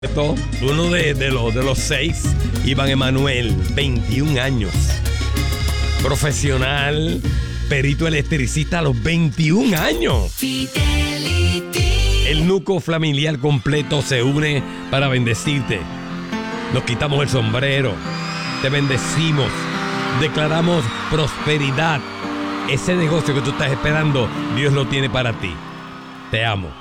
Uno de los 6, Iván Emanuel, 21 años. Profesional, perito electricista a los 21 años. Fidelity. El núcleo familiar completo se une para bendecirte. Nos quitamos el sombrero, te bendecimos, declaramos prosperidad. Ese negocio que tú estás esperando, Dios lo tiene para ti. Te amo.